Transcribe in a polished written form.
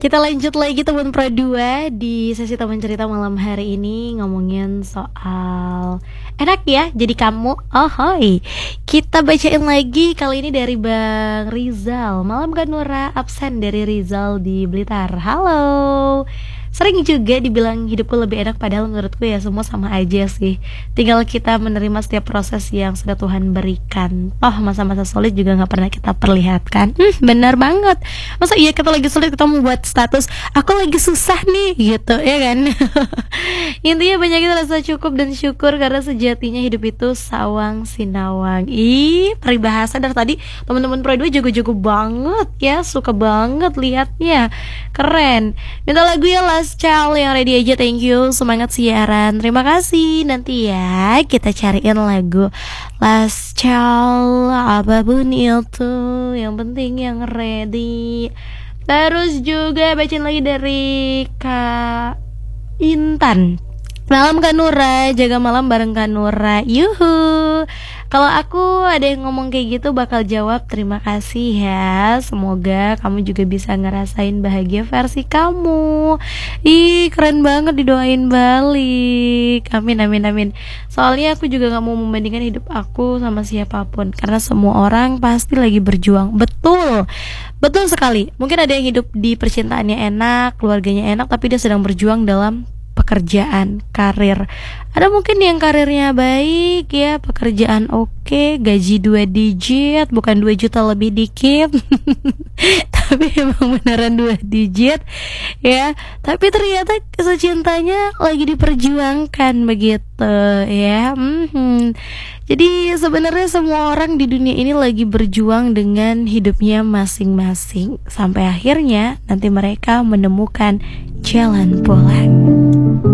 Kita lanjut lagi teman Pro 2 di sesi teman cerita malam hari ini ngomongin soal enak ya jadi kamu. Oh hoi. Kita bacain lagi kali ini dari Bang Rizal. Malam Kak Nura, absen dari Rizal di Blitar. Halo. Sering juga dibilang hidupku lebih enak, padahal menurutku ya semua sama aja sih. Tinggal kita menerima setiap proses yang sudah Tuhan berikan. Oh, masa-masa sulit juga gak pernah kita perlihatkan. Benar banget. Masa iya kita lagi sulit kita mau buat status aku lagi susah nih gitu, ya kan? Intinya banyak kita rasa cukup dan syukur, karena sejatinya hidup itu sawang sinawang. Ih, peribahasa dari tadi teman-teman Pro 2 jago-jago banget ya. Suka banget liatnya. Keren. Minta lagu ya Last Child yang ready aja. Thank you, semangat siaran. Terima kasih. Nanti ya kita cariin lagu Last Child apapun itu, yang penting yang ready. Terus juga bacain lagi dari Kak Intan. Malam Kak Nura, jaga malam bareng Kak Nura. Yuhu. Kalau aku ada yang ngomong kayak gitu bakal jawab terima kasih ya. Semoga kamu juga bisa ngerasain bahagia versi kamu. Ih, keren banget, didoain balik. Amin amin amin. Soalnya aku juga gak mau membandingkan hidup aku sama siapapun, karena semua orang pasti lagi berjuang. Betul. Betul sekali. Mungkin ada yang hidup di percintaannya enak, keluarganya enak, tapi dia sedang berjuang dalam pekerjaan, karir. Ada mungkin yang karirnya baik ya, pekerjaan oke, gaji 2 digit, bukan 2 juta lebih dikit. Tapi emang beneran 2 digit ya. Tapi ternyata kisah cintanya lagi diperjuangkan begitu ya. Jadi sebenarnya semua orang di dunia ini lagi berjuang dengan hidupnya masing-masing, sampai akhirnya nanti mereka menemukan jalan pulang.